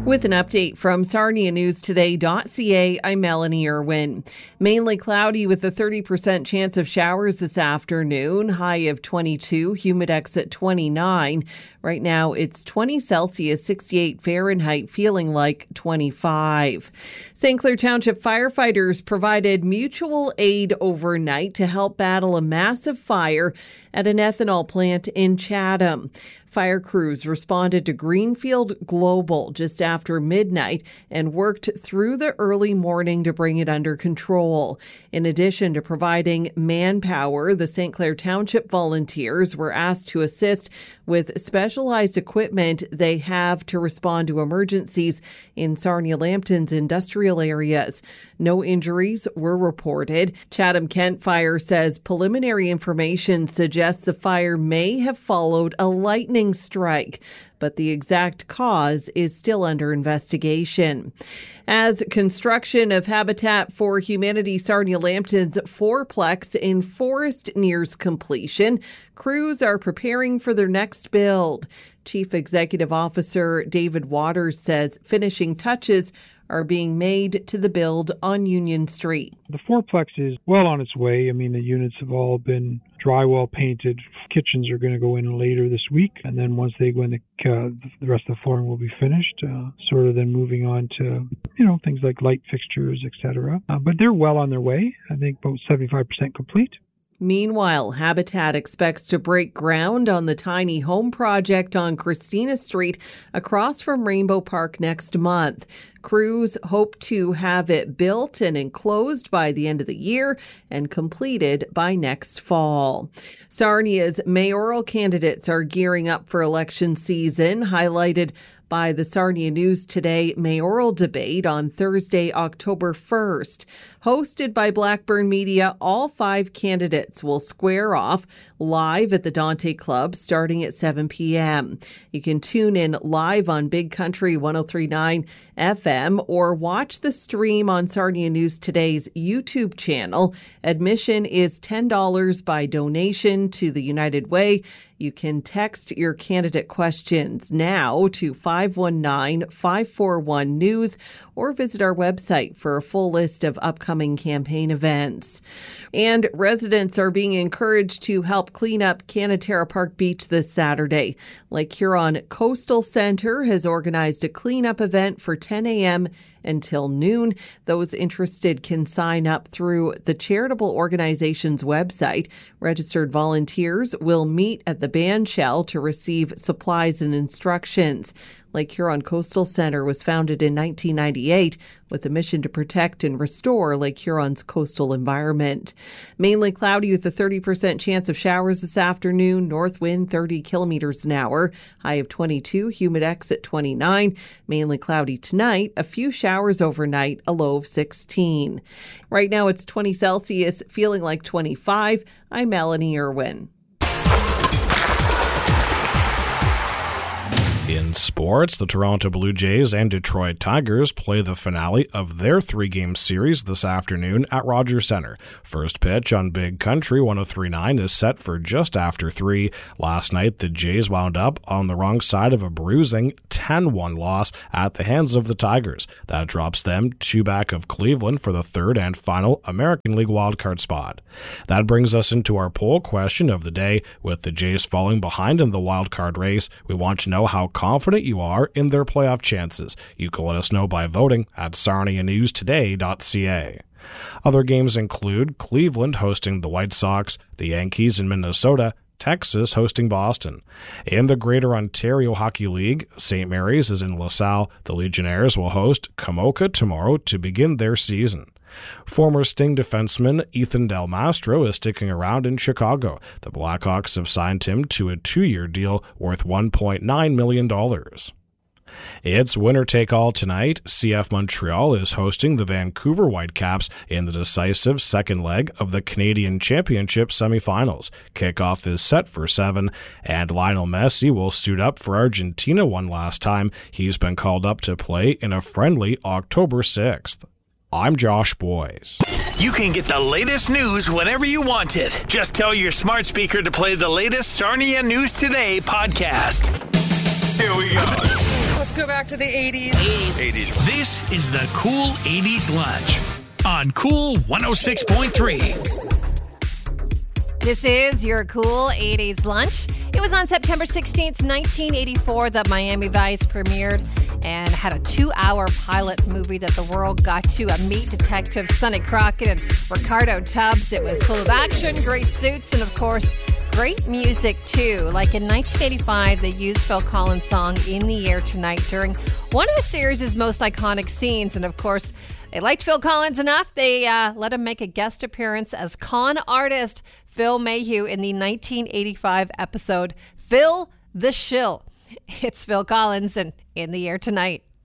With an update from SarniaNewsToday.ca, I'm Melanie Irwin. Mainly cloudy with a 30% chance of showers this afternoon. High of 22, humidex at 29. Right now it's 20 Celsius, 68 Fahrenheit, feeling like 25. St. Clair Township firefighters provided mutual aid overnight to help battle a massive fire at an ethanol plant in Chatham. Fire crews responded to Greenfield Global just after midnight and worked through the early morning to bring it under control. In addition to providing manpower, the St. Clair Township volunteers were asked to assist with specialized equipment they have to respond to emergencies in Sarnia-Lambton's industrial areas. No injuries were reported. Chatham-Kent Fire says preliminary information suggests the fire may have followed a lightning strike, but the exact cause is still under investigation. As construction of Habitat for Humanity Sarnia-Lambton's fourplex in Forest nears completion, crews are preparing for their next build. Chief Executive Officer David Waters says finishing touches are being made to the build on Union Street. The fourplex is well on its way. I mean, the units have all been drywall painted. Kitchens are going to go in later this week. And then once they go in, the rest of the flooring will be finished, sort of then moving on to, things like light fixtures, etc. But they're well on their way. I think about 75% complete. Meanwhile, Habitat expects to break ground on the tiny home project on Christina Street across from Rainbow Park next month. Crews hope to have it built and enclosed by the end of the year and completed by next fall. Sarnia's mayoral candidates are gearing up for election season, highlighted by the Sarnia News Today mayoral debate on Thursday, October 1st. Hosted by Blackburn Media, all 5 candidates will square off live at the Dante Club starting at 7 p.m. You can tune in live on Big Country 103.9 FM or watch the stream on Sarnia News Today's YouTube channel. Admission is $10 by donation to the United Way. You can text your candidate questions now to 519-541-NEWS or visit our website for a full list of upcoming campaign events. And residents are being encouraged to help clean up Canaterra Park Beach this Saturday. Lake Huron Coastal Center has organized a cleanup event for 10 a.m. until noon. Those interested can sign up through the charitable organization's website. Registered volunteers will meet at the band shell to receive supplies and instructions. Lake Huron Coastal Center was founded in 1998 with a mission to protect and restore Lake Huron's coastal environment. Mainly cloudy with a 30% chance of showers this afternoon. North wind 30 kilometers an hour. High of 22, humidex at 29. Mainly cloudy tonight. A few showers overnight, a low of 16. Right now it's 20 Celsius, feeling like 25. I'm Melanie Irwin. In sports, the Toronto Blue Jays and Detroit Tigers play the finale of their 3-game series this afternoon at Rogers Centre. First pitch on Big Country 103.9 is set for just after 3. Last night, the Jays wound up on the wrong side of a bruising 10-1 loss at the hands of the Tigers. That drops them 2 back of Cleveland for the 3rd and final American League wildcard spot. That brings us into our poll question of the day. With the Jays falling behind in the wildcard race, we want to know how confident you are in their playoff chances. You can let us know by voting at SarniaNewsToday.ca. Other games include Cleveland hosting the White Sox, the Yankees in Minnesota, Texas hosting Boston. In the Greater Ontario Hockey League, St. Mary's is in LaSalle. The Legionnaires will host Kamoka tomorrow to begin their season. Former Sting defenseman Ethan Del Mastro is sticking around in Chicago. The Blackhawks have signed him to a 2-year deal worth $1.9 million. It's winner-take-all tonight. CF Montreal is hosting the Vancouver Whitecaps in the decisive second leg of the Canadian Championship semifinals. Kickoff is set for 7, and Lionel Messi will suit up for Argentina one last time. He's been called up to play in a friendly October 6th. I'm Josh Boyes. You can get the latest news whenever you want it. Just tell your smart speaker to play the latest Sarnia News Today podcast. Here we go. What's good, go back to the 80s. 80s. This is the Cool 80s Lunch on Cool 106.3. This is your Cool 80s Lunch. It was on September 16th, 1984 that Miami Vice premiered and had a 2-hour pilot movie that the world got to meet Detective Sonny Crockett and Ricardo Tubbs. It was full of action, great suits, and of course, great music too. Like in 1985, they used Phil Collins' song In the Air Tonight during one of the series' most iconic scenes. And of course, they liked Phil Collins enough, they let him make a guest appearance as con artist Phil Mayhew in the 1985 episode Phil the Shill. It's Phil Collins and In the Air Tonight.